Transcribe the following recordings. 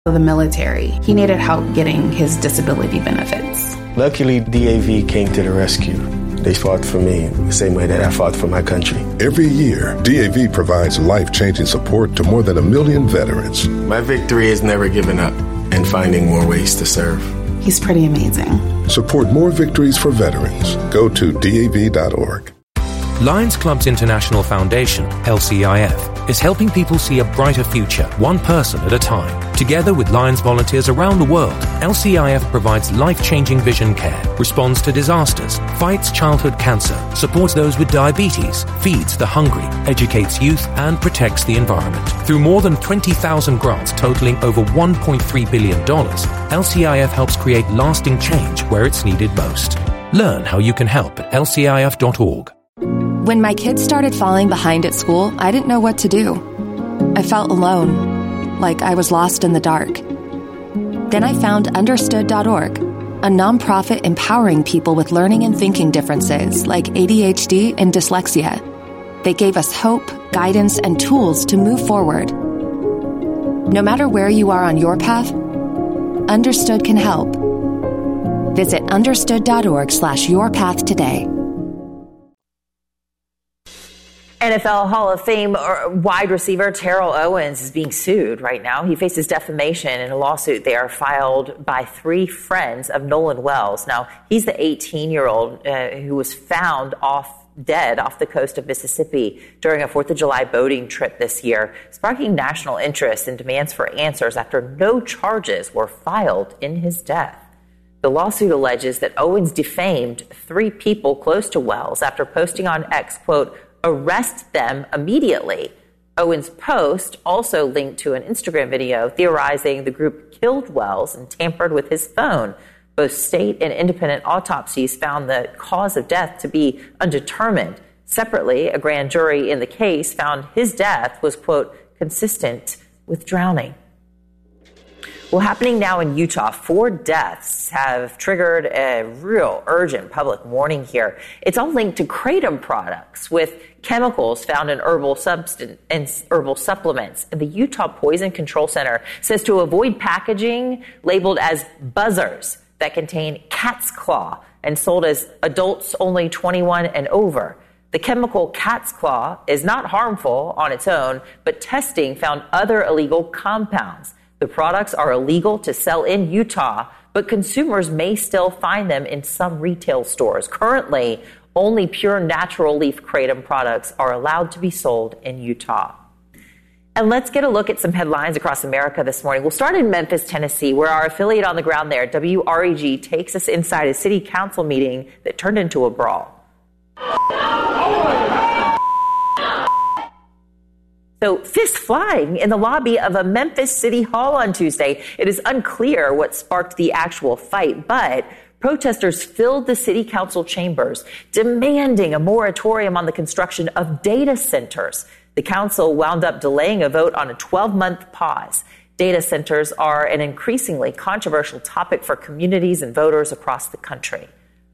the military. He needed help getting his disability benefits. Luckily, DAV came to the rescue. They fought for me the same way that I fought for my country. Every year, DAV provides life-changing support to more than 1 million veterans. My victory is never giving up and finding more ways to serve. He's pretty amazing. Support more victories for veterans. Go to DAV.org. Lions Club's International Foundation, LCIF, is helping people see a brighter future, one person at a time. Together with Lions volunteers around the world, LCIF provides life-changing vision care, responds to disasters, fights childhood cancer, supports those with diabetes, feeds the hungry, educates youth, and protects the environment. Through more than 20,000 grants totaling over $1.3 billion, LCIF helps create lasting change where it's needed most. Learn how you can help at lcif.org. When my kids started falling behind at school, I didn't know what to do. I felt alone, like I was lost in the dark. Then I found Understood.org, a nonprofit empowering people with learning and thinking differences like ADHD and dyslexia. They gave us hope, guidance, and tools to move forward. No matter where you are on your path, Understood can help. Visit understood.org/yourpath today. NFL Hall of Fame wide receiver Terrell Owens is being sued right now. He faces defamation in a lawsuit they are filed by 3 friends of Nolan Wells. Now, he's the 18-year-old who was found dead off the coast of Mississippi during a 4th of July boating trip this year, sparking national interest and demands for answers after no charges were filed in his death. The lawsuit alleges that Owens defamed 3 people close to Wells after posting on X, quote, "Arrest them immediately." Owens' post also linked to an Instagram video theorizing the group killed Wells and tampered with his phone. Both state and independent autopsies found the cause of death to be undetermined. Separately, a grand jury in the case found his death was, quote, "consistent with drowning." Well, happening now in Utah, 4 deaths have triggered a real urgent public warning here. It's all linked to kratom products with chemicals found in herbal supplements. And the Utah Poison Control Center says to avoid packaging labeled as buzzers that contain cat's claw and sold as adults only 21 and over. The chemical cat's claw is not harmful on its own, but testing found other illegal compounds. The products are illegal to sell in Utah, but consumers may still find them in some retail stores. Currently, only pure natural leaf kratom products are allowed to be sold in Utah. And let's get a look at some headlines across America this morning. We'll start in Memphis, Tennessee, where our affiliate on the ground there, WREG, takes us inside a city council meeting that turned into a brawl. So fists flying in the lobby of a Memphis City Hall on Tuesday. It is unclear what sparked the actual fight, but protesters filled the city council chambers, demanding a moratorium on the construction of data centers. The council wound up delaying a vote on a 12-month pause. Data centers are an increasingly controversial topic for communities and voters across the country.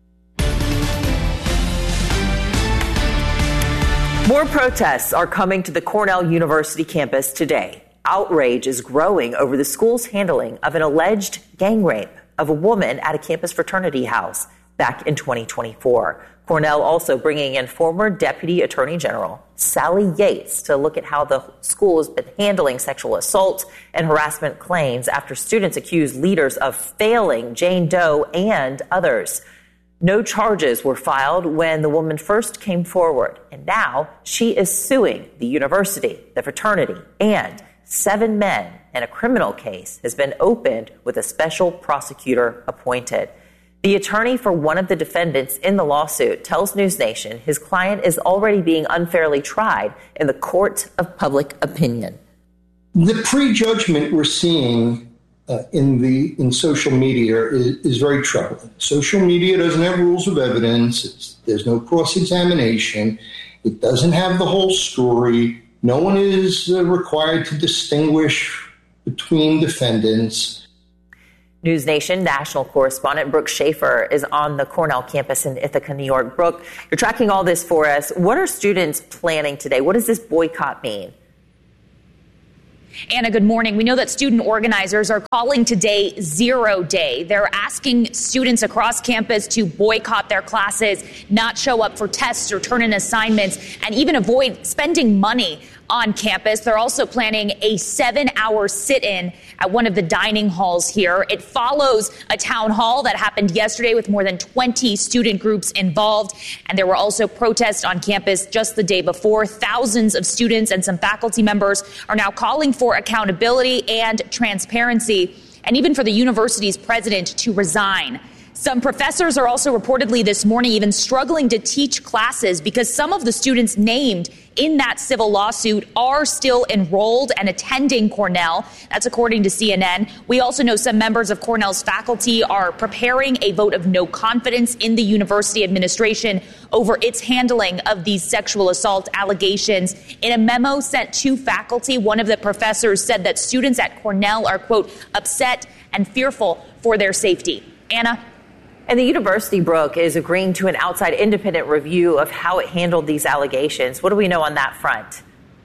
More protests are coming to the Cornell University campus today. Outrage is growing over the school's handling of an alleged gang rape of a woman at a campus fraternity house back in 2024. Cornell also bringing in former Deputy Attorney General Sally Yates to look at how the school has been handling sexual assault and harassment claims after students accuse leaders of failing Jane Doe and others. No charges were filed when the woman first came forward, and now she is suing the university, the fraternity, and 7 men, and a criminal case has been opened with a special prosecutor appointed. The attorney for one of the defendants in the lawsuit tells News Nation his client is already being unfairly tried in the court of public opinion. The prejudgment we're seeing in social media is very troubling. Social media doesn't have rules of evidence. There's no cross-examination. It doesn't have the whole story. No one is required to distinguish between defendants. News Nation national correspondent Brooke Schaefer is on the Cornell campus in Ithaca, New York. Brooke, you're tracking all this for us. What are students planning today? What does this boycott mean? Anna, good morning. We know that student organizers are calling today 0 Day. They're asking students across campus to boycott their classes, not show up for tests or turn in assignments, and even avoid spending money on campus. They're also planning a 7-hour sit-in at one of the dining halls here. It follows a town hall that happened yesterday with more than 20 student groups involved. And there were also protests on campus just the day before. Thousands of students and some faculty members are now calling for accountability and transparency, and even for the university's president to resign. Some professors are also reportedly this morning even struggling to teach classes because some of the students named in that civil lawsuit are still enrolled and attending Cornell. That's according to CNN. We also know some members of Cornell's faculty are preparing a vote of no confidence in the university administration over its handling of these sexual assault allegations. In a memo sent to faculty, one of the professors said that students at Cornell are, quote, upset and fearful for their safety. Anna? And the university, Brooke, is agreeing to an outside independent review of how it handled these allegations. What do we know on that front?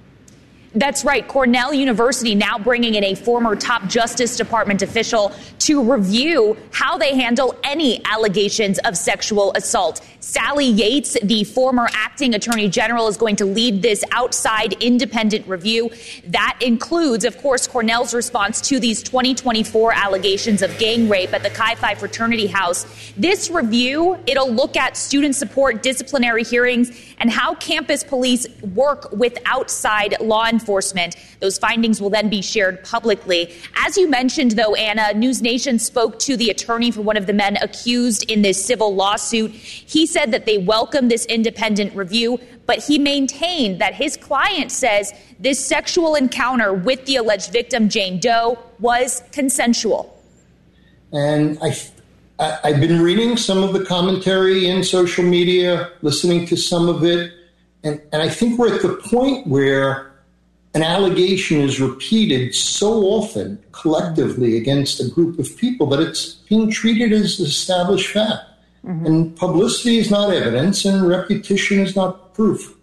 That's right. Cornell University now bringing in a former top Justice Department official to review how they handle any allegations of sexual assault. Sally Yates, the former acting attorney general, is going to lead this outside independent review. That includes, of course, Cornell's response to these 2024 allegations of gang rape at the Chi Phi fraternity house. This review, it'll look at student support, disciplinary hearings, and how campus police work with outside law enforcement. Those findings will then be shared publicly. As you mentioned, though, Anna, News Nation spoke to the attorney for one of the men accused in this civil lawsuit. He said that they welcome this independent review, but he maintained that his client says this sexual encounter with the alleged victim, Jane Doe, was consensual. And I've been reading some of the commentary in social media, listening to some of it, and I think we're at the point where an allegation is repeated so often collectively against a group of people that it's being treated as established fact. Mm-hmm. And publicity is not evidence and repetition is not proof.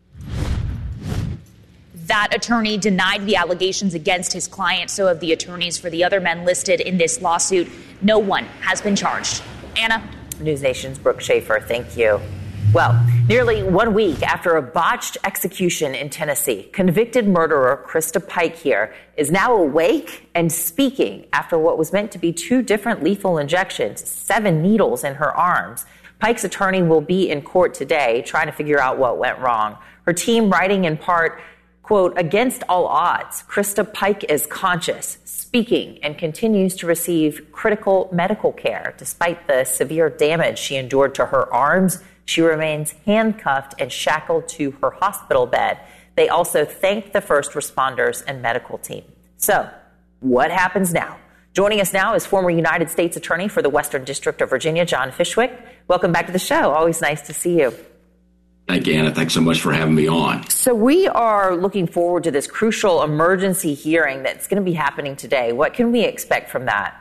That attorney denied the allegations against his client. So of the attorneys for the other men listed in this lawsuit, no one has been charged. Anna? News Nation's Brooke Schaefer, thank you. Well, nearly 1 week after a botched execution in Tennessee, convicted murderer Krista Pike here is now awake and speaking after what was meant to be 2 different lethal injections, 7 needles in her arms. Pike's attorney will be in court today trying to figure out what went wrong. Her team writing in part, quote, against all odds, Krista Pike is conscious, speaking, and continues to receive critical medical care. Despite the severe damage she endured to her arms, she remains handcuffed and shackled to her hospital bed. They also thanked the first responders and medical team. So, what happens now? Joining us now is former United States Attorney for the Western District of Virginia, John Fishwick. Welcome back to the show. Always nice to see you. Thank you, Anna. Thanks so much for having me on. So we are looking forward to this crucial emergency hearing that's going to be happening today. What can we expect from that?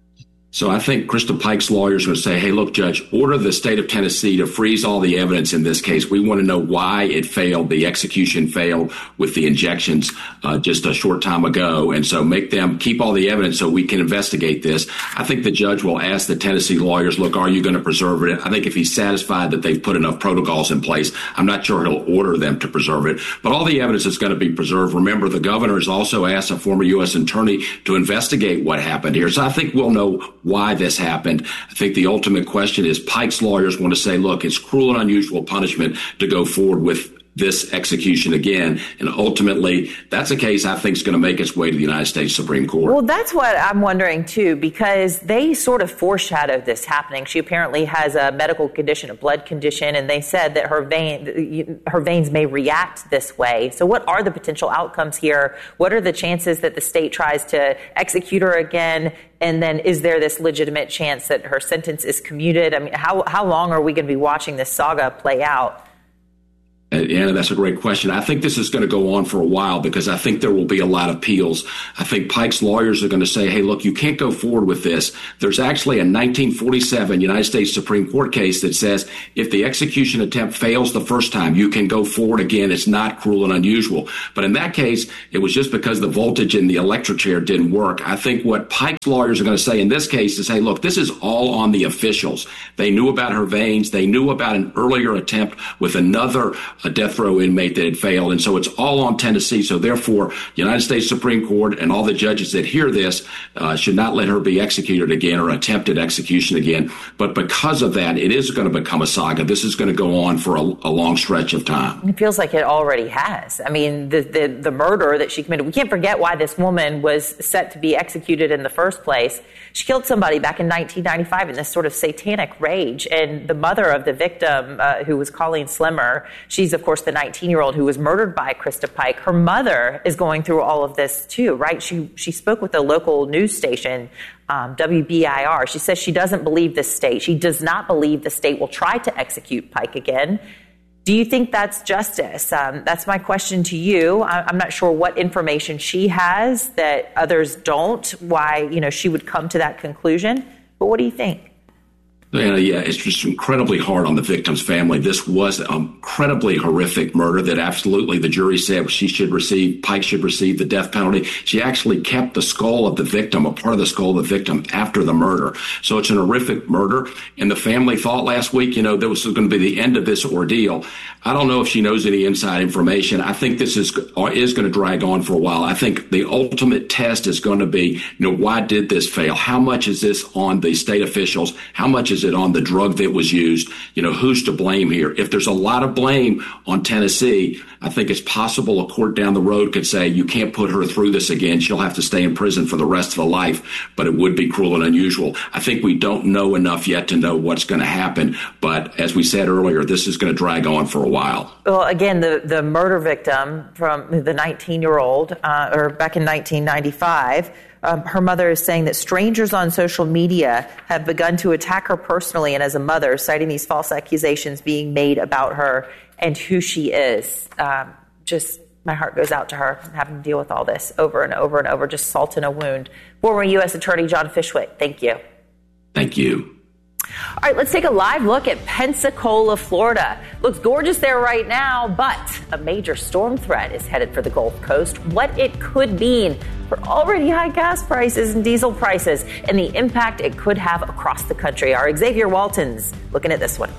So I think Krista Pike's lawyers would say, hey, look, Judge, order the state of Tennessee to freeze all the evidence in this case. We want to know why it failed. The execution failed with the injections just a short time ago. And so make them keep all the evidence so we can investigate this. I think the judge will ask the Tennessee lawyers, look, are you going to preserve it? I think if he's satisfied that they've put enough protocols in place, I'm not sure he'll order them to preserve it. But all the evidence is going to be preserved. Remember, the governor has also asked a former U.S. attorney to investigate what happened here. So I think we'll know why this happened. I think the ultimate question is Pike's lawyers want to say, look, it's cruel and unusual punishment to go forward with this execution again. And ultimately, that's a case I think is going to make its way to the United States Supreme Court. Well, that's what I'm wondering, too, because they sort of foreshadowed this happening. She apparently has a medical condition, a blood condition, and they said that her veins may react this way. So what are the potential outcomes here? What are the chances that the state tries to execute her again? And then is there this legitimate chance that her sentence is commuted? I mean, how long are we going to be watching this saga play out? Anna, that's a great question. I think this is going to go on for a while because I think there will be a lot of appeals. I think Pike's lawyers are going to say, hey, look, you can't go forward with this. There's actually a 1947 United States Supreme Court case that says if the execution attempt fails the first time, you can go forward again. It's not cruel and unusual. But in that case, it was just because the voltage in the electric chair didn't work. I think what Pike's lawyers are going to say in this case is, hey, look, this is all on the officials. They knew about her veins. They knew about an earlier attempt with another a death row inmate that had failed. And so it's all on Tennessee. So therefore, United States Supreme Court and all the judges that hear this should not let her be executed again or attempted execution again. But because of that, it is going to become a saga. This is going to go on for a long stretch of time. It feels like it already has. I mean, the murder that she committed, we can't forget why this woman was set to be executed in the first place. She killed somebody back in 1995 in this sort of satanic rage. And the mother of the victim, who was Colleen Slimmer, she's, of course, the 19-year-old who was murdered by Krista Pike. Her mother is going through all of this, too, right? She spoke with a local news station, WBIR. She says she doesn't believe the state. She does not believe the state will try to execute Pike again. Do you think that's justice? That's my question to you. I'm not sure what information she has that others don't, why, she would come to that conclusion. But what do you think? Yeah, it's just incredibly hard on the victim's family. This was an incredibly horrific murder that absolutely the jury said Pike should receive the death penalty. She actually kept the skull of the victim, a part of the skull of the victim, after the murder. So it's an horrific murder. And the family thought last week, this was going to be the end of this ordeal. I don't know if she knows any inside information. I think this is going to drag on for a while. I think the ultimate test is going to be, why did this fail? How much is this on the state officials? How much is it on the drug that was used? Who's to blame here? If there's a lot of blame on Tennessee, I think it's possible a court down the road could say, you can't put her through this again. She'll have to stay in prison for the rest of her life, but it would be cruel and unusual. I think we don't know enough yet to know what's going to happen. But as we said earlier, this is going to drag on for a while. Well, again, the murder victim from the 19-year-old, or back in 1995, her mother is saying that strangers on social media have begun to attack her personally and as a mother, citing these false accusations being made about her and who she is. Just my heart goes out to her, having to deal with all this over and over and over, just salt in a wound. Former U.S. Attorney John Fishwick, thank you. Thank you. All right, let's take a live look at Pensacola, Florida. Looks gorgeous there right now, but a major storm threat is headed for the Gulf Coast. What it could mean for already high gas prices and diesel prices and the impact it could have across the country. Our Xavier Walton's looking at this one.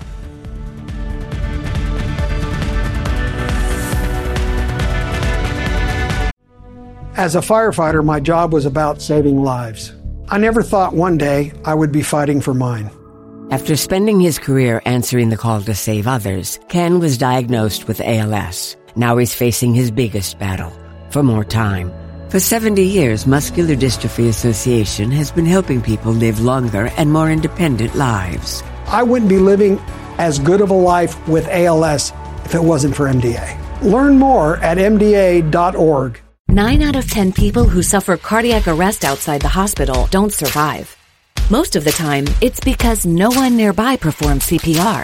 As a firefighter, my job was about saving lives. I never thought one day I would be fighting for mine. After spending his career answering the call to save others, Ken was diagnosed with ALS. Now he's facing his biggest battle, for more time. For 70 years, Muscular Dystrophy Association has been helping people live longer and more independent lives. I wouldn't be living as good of a life with ALS if it wasn't for MDA. Learn more at MDA.org. 9 out of 10 people who suffer cardiac arrest outside the hospital don't survive. Most of the time, it's because no one nearby performs CPR.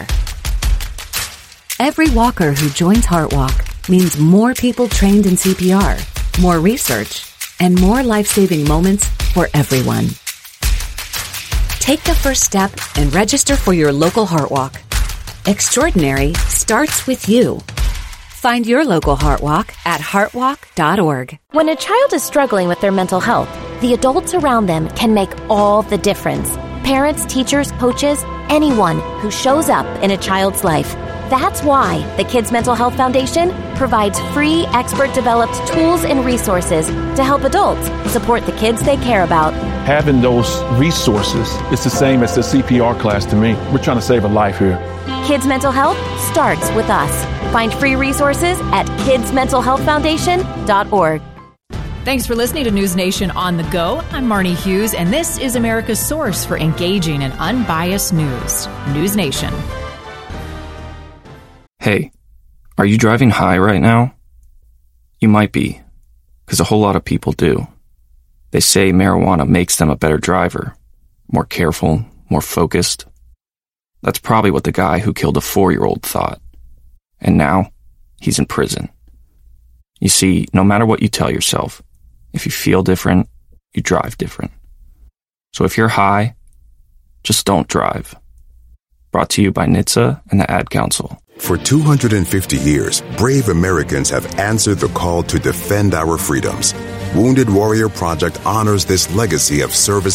Every walker who joins HeartWalk means more people trained in CPR, more research, and more life-saving moments for everyone. Take the first step and register for your local HeartWalk. Extraordinary starts with you. Find your local HeartWalk at heartwalk.org. When a child is struggling with their mental health, the adults around them can make all the difference. Parents, teachers, coaches, anyone who shows up in a child's life. That's why the Kids Mental Health Foundation provides free, expert-developed tools and resources to help adults support the kids they care about. Having those resources is the same as the CPR class to me. We're trying to save a life here. Kids Mental Health starts with us. Find free resources at kidsmentalhealthfoundation.org. Thanks for listening to News Nation on the Go. I'm Marnie Hughes, and this is America's source for engaging and unbiased news. News Nation. Hey, are you driving high right now? You might be, because a whole lot of people do. They say marijuana makes them a better driver, more careful, more focused. That's probably what the guy who killed a 4-year-old thought. And now, he's in prison. You see, no matter what you tell yourself, if you feel different, you drive different. So if you're high, just don't drive. Brought to you by NHTSA and the Ad Council. For 250 years, brave Americans have answered the call to defend our freedoms. Wounded Warrior Project honors this legacy of service